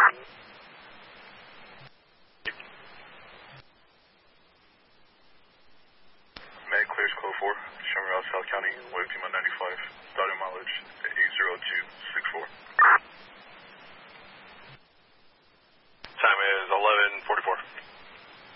Mag clears Code 4, Sherman Route, South County, Wave Pima 95, starting mileage at 80264.